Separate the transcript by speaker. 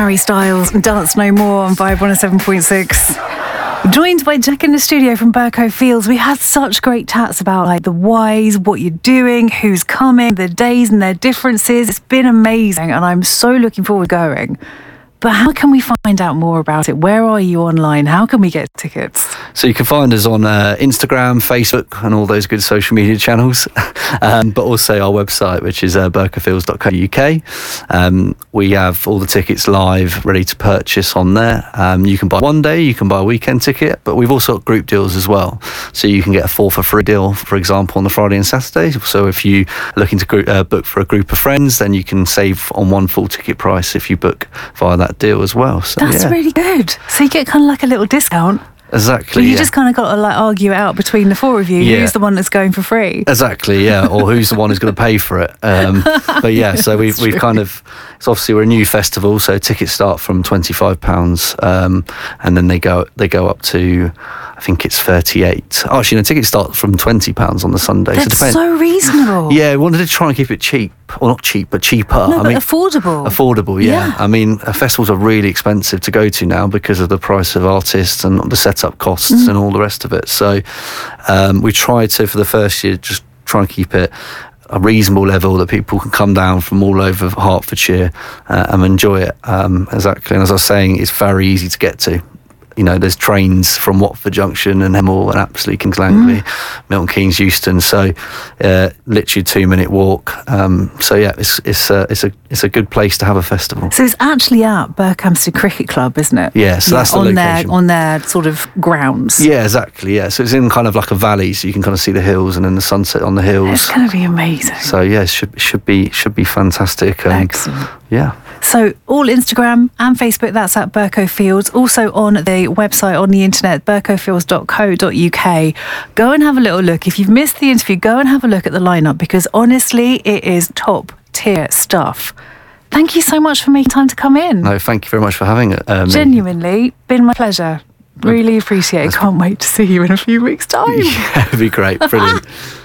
Speaker 1: Harry Styles and Dance No More on Vibe 107.6. Joined by Jack in the studio from Bercow Fields. We had such great chats about like the whys, what you're doing, who's coming, the days and their differences. It's been amazing and I'm so looking forward to going. But how can we find out more about it? Where are you online? How can we get tickets?
Speaker 2: So you can find us on Instagram, Facebook and all those good social media channels. But also our website, which is bercowfields.co.uk. We have all the tickets live, ready to purchase on there. You can buy one day, you can buy a weekend ticket, but we've also got group deals as well. So you can get a 4 for free deal, for example, on the Friday and Saturday. So if you're looking to book for a group of friends, then you can save on one full ticket price if you book via that deal as well. So
Speaker 1: that's really good. So you get kind of like a little discount.
Speaker 2: Exactly.
Speaker 1: You just kind of got to like argue it out between the four of you.
Speaker 2: Yeah.
Speaker 1: Who's the one that's going for free?
Speaker 2: Exactly, yeah. Or who's the one who's going to pay for it? But yeah, so we've kind of. It's obviously we're a new festival, so tickets start from £25, and then they go up to, I think it's 38. Oh, actually, no, tickets start from £20 on the Sunday.
Speaker 1: That's so reasonable.
Speaker 2: Yeah, we wanted to try and keep it cheap. Well, not cheap, but cheaper.
Speaker 1: No, but affordable.
Speaker 2: Affordable, yeah. I mean, festivals are really expensive to go to now because of the price of artists and the setup costs and all the rest of it. So we tried to, for the first year, just try and keep it a reasonable level that people can come down from all over Hertfordshire and enjoy it. Exactly. And as I was saying, it's very easy to get to. You know, there's trains from Watford Junction and Hemel and Apsley, Kings Langley, Milton Keynes, Euston. So, literally 2-minute walk. So yeah, it's a good place to have a festival.
Speaker 1: So it's actually at Berkhamsted Cricket Club, isn't it?
Speaker 2: Yeah, so that's the location.
Speaker 1: On their sort of grounds.
Speaker 2: Yeah, exactly. Yeah, so it's in kind of like a valley, so you can kind of see the hills and then the sunset on the hills.
Speaker 1: It's going to be amazing.
Speaker 2: So yeah, it should be fantastic.
Speaker 1: Excellent.
Speaker 2: Yeah.
Speaker 1: So all Instagram and Facebook, that's at Bercow Fields. Also on the website, on the internet, bercowfields.co.uk. Go and have a little look. If you've missed the interview, go and have a look at the lineup because honestly, it is top tier stuff. Thank you so much for making time to come in.
Speaker 2: No, thank you very much for having it.
Speaker 1: Genuinely, been my pleasure. Really appreciate it. Can't wait to see you in a few weeks' time.
Speaker 2: Yeah, it'd be great. Brilliant.